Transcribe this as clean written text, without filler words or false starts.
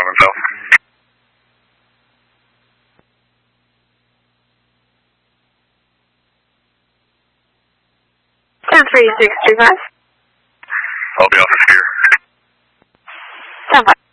himself. 103625. I'll be officer here. Stand by.